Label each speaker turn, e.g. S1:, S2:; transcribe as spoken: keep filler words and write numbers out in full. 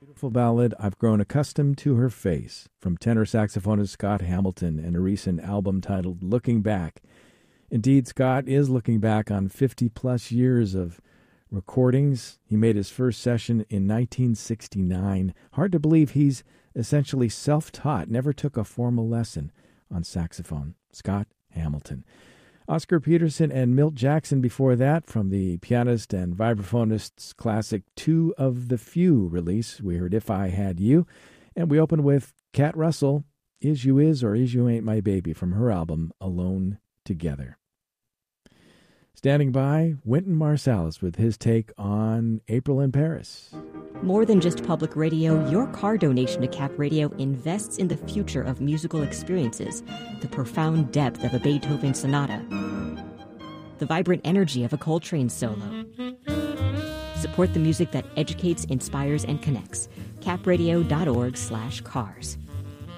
S1: Beautiful ballad, I've Grown Accustomed to Her Face, from tenor saxophonist Scott Hamilton and a recent album titled Looking Back. Indeed, Scott is looking back on fifty-plus years of recordings. He made his first session in nineteen sixty-nine. Hard to believe he's essentially self-taught, never took a formal lesson on saxophone. Scott Hamilton. Oscar Peterson and Milt Jackson before that, from the pianist and vibraphonist's classic Two of the Few release. We heard If I Had You. And we opened with Kat Russell, Is You Is or Is You Ain't My Baby, from her album Alone Together. Standing by, Wynton Marsalis with his take on April in Paris.
S2: More than just public radio, your car donation to Cap Radio invests in the future of musical experiences, the profound depth of a Beethoven sonata, the vibrant energy of a Coltrane solo. Support the music that educates, inspires, and connects. capradio.org slash cars.